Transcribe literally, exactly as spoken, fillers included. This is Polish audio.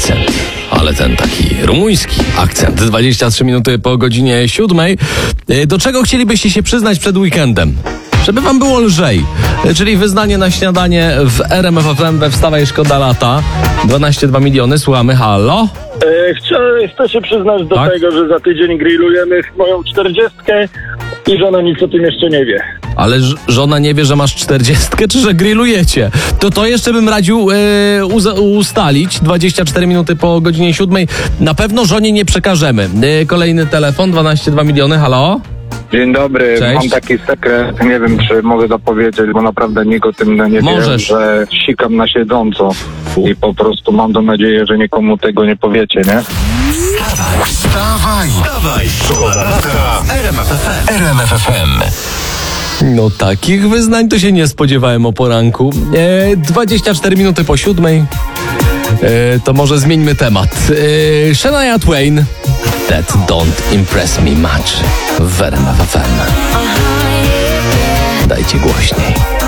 akcent. Ale ten taki rumuński akcent. dwadzieścia trzy minuty po godzinie siódmej. Do czego chcielibyście się przyznać przed weekendem? Żeby wam było lżej. Czyli wyznanie na śniadanie w R M F F M we Wstawaj Szkoda Lata. dwanaście dwa miliony. Słuchamy. Halo? E, chcę, chcę się przyznać do Tak? tego, że za tydzień grillujemy moją czterdziestkę i żona nic o tym jeszcze nie wie. Ale ż- żona nie wie, że masz czterdziestkę, czy że grillujecie? To to jeszcze bym radził e, uza- ustalić. dwadzieścia cztery minuty po godzinie siódmej. Na pewno żonie nie przekażemy. E, kolejny telefon. dwanaście dwa miliony. Halo? Dzień dobry, Cześć. mam taki sekret, nie wiem czy mogę to powiedzieć, bo naprawdę nikt o tym nie Możesz. wie, że sikam na siedząco i po prostu mam do nadzieję, że nikomu tego nie powiecie, nie? Wstawaj, wstawaj, wstawaj, szkoda lata w R M F F M. R M F F M. No takich wyznań to się nie spodziewałem o poranku. E, dwadzieścia cztery minuty po siódmej. E, to może zmieńmy temat. E, Shania Twain. That don't impress me much. W R M F F M. Dajcie głośniej.